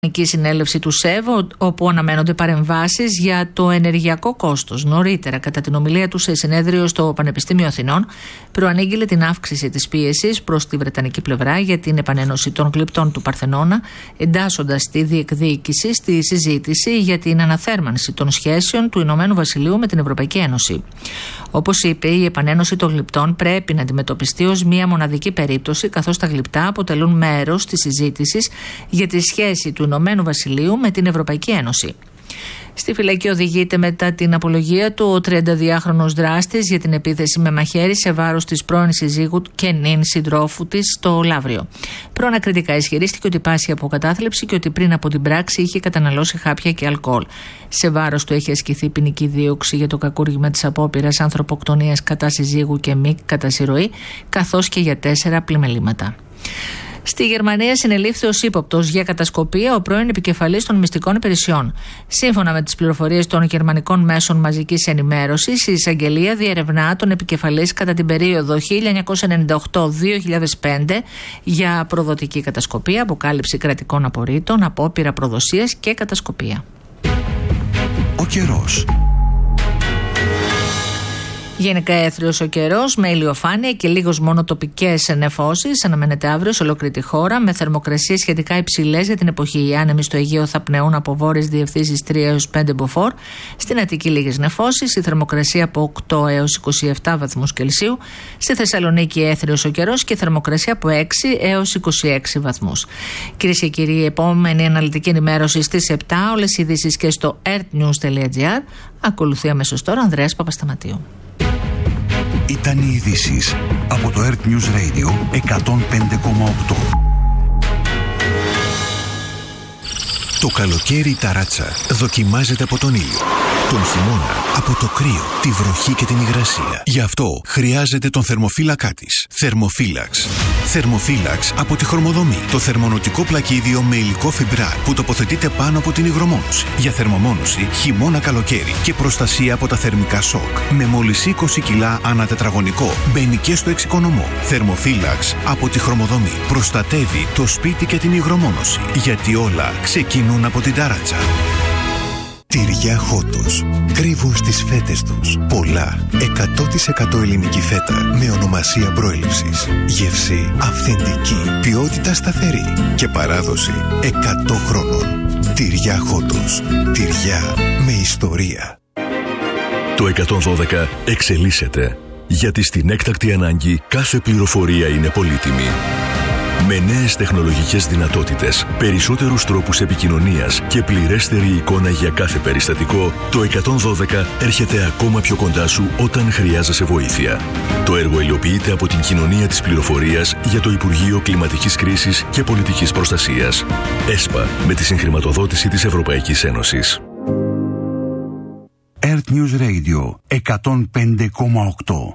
Συνέλευση του ΣΕΒ, όπου αναμένονται παρεμβάσεις για το ενεργειακό κόστος. Νωρίτερα, κατά την ομιλία του σε συνέδριο στο Πανεπιστήμιο Αθηνών, προανήγγειλε την αύξηση της πίεσης προς τη βρετανική πλευρά για την επανένωση των γλυπτών του Παρθενώνα, εντάσσοντας τη διεκδίκηση στη συζήτηση για την αναθέρμανση των σχέσεων του Ηνωμένου Βασιλείου με την Ευρωπαϊκή Ένωση. Όπως είπε, η επανένωση των γλυπτών πρέπει να αντιμετωπιστεί ως μία μοναδική περίπτωση, καθώς τα γλυπτά αποτελούν μέρος της συζήτησης για τη σχέση του Ηνωμένου Βασιλείου με την Ευρωπαϊκή Ένωση. Στη φυλακή οδηγείται μετά την απολογία του ο 32χρονος δράστης για την επίθεση με μαχαίρι σε βάρος της πρώην συζύγου και νυν συντρόφου της στο Λαύριο. Προανακριτικά ισχυρίστηκε ότι πάσχει από κατάθλιψη και ότι πριν από την πράξη είχε καταναλώσει χάπια και αλκοόλ. Σε βάρος του έχει ασκηθεί ποινική δίωξη για το κακούργημα της απόπειρας ανθρωποκτονίας κατά συζύγου και μη κατά συρροή, καθώς και για 4 πλημελήματα. Στη Γερμανία συνελήφθη ως ύποπτος για κατασκοπία ο πρώην επικεφαλής των μυστικών υπηρεσιών. Σύμφωνα με τις πληροφορίες των γερμανικών μέσων μαζικής ενημέρωσης, η εισαγγελία διερευνά τον επικεφαλής κατά την περίοδο 1998-2005 για προδοτική κατασκοπία, αποκάλυψη κρατικών απορρίτων, απόπειρα προδοσίας και κατασκοπία. Ο καιρός. Γενικά έθριος ο καιρός με ηλιοφάνεια και λίγος μόνο τοπικές νεφώσεις. Αναμένεται αύριο σε ολόκληρη τη χώρα με θερμοκρασίες σχετικά υψηλές για την εποχή. Οι άνεμοι στο Αιγαίο θα πνεούν από βόρειες διευθύνσεις 3 έως 5 μποφόρ. Στην Αττική λίγες νεφώσεις. Η θερμοκρασία από 8 έως 27 βαθμούς Κελσίου. Στη Θεσσαλονίκη έθριος ο καιρός και θερμοκρασία από 6 έως 26 βαθμούς. Κυρίες και κύριοι, η επόμενη αναλυτική ενημέρωση στις 7. Όλες οι ειδήσεις και στο earthnews.gr. Ακολουθεί αμέσως τώρα ο Ανδρέας Παπασταματίου. Ήταν οι ειδήσεις από το Earth News Radio 105,8. Το καλοκαίρι η ταράτσα δοκιμάζεται από τον ήλιο, τον χειμώνα από το κρύο, τη βροχή και την υγρασία. Γι' αυτό χρειάζεται τον θερμοφύλακά της. Θερμοφύλαξ. Θερμοφύλαξ από τη Χρωμοδομή. Το θερμονοτικό πλακίδιο με υλικό φιμπράρ που τοποθετείται πάνω από την υγρομόνωση. Για θερμομόνωση χειμώνα-καλοκαίρι και προστασία από τα θερμικά σοκ. Με μόλις 20 κιλά ανά τετραγωνικό. Μπαίνει και στο εξοικονομό. Θερμοφύλαξ από τη Χρωμοδομή. Προστατεύει το σπίτι και την υγρομόνωση. Γιατί όλα ξεκινούν από την ταράτσα. Τυριά Χότος. Κρύβουν στις φέτες τους πολλά 100% ελληνική φέτα με ονομασία προέλευσης. Γεύση αυθεντική, ποιότητα σταθερή και παράδοση 100 χρόνων. Τυριά Χότος. Τυριά με ιστορία. Το 112 εξελίσσεται, γιατί στην έκτακτη ανάγκη κάθε πληροφορία είναι πολύτιμη. Με νέες τεχνολογικές δυνατότητες, περισσότερους τρόπους επικοινωνίας και πληρέστερη εικόνα για κάθε περιστατικό, το 112 έρχεται ακόμα πιο κοντά σου όταν χρειάζεσαι βοήθεια. Το έργο υλοποιείται από την Κοινωνία της Πληροφορίας για το Υπουργείο Κλιματικής Κρίσης και Πολιτικής Προστασίας. ΕΣΠΑ, με τη συγχρηματοδότηση της Ευρωπαϊκής Ένωσης. Earth News Radio 105,8.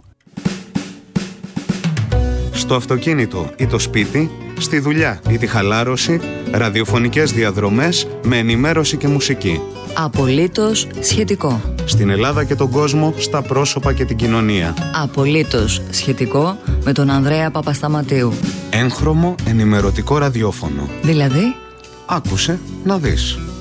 Στο αυτοκίνητο ή το σπίτι, στη δουλειά ή τη χαλάρωση, ραδιοφωνικές διαδρομές με ενημέρωση και μουσική. Απολύτως σχετικό. Στην Ελλάδα και τον κόσμο, στα πρόσωπα και την κοινωνία. Απολύτως σχετικό με τον Ανδρέα Παπασταματίου. Έγχρωμο ενημερωτικό ραδιόφωνο. Δηλαδή? Άκουσε να δεις.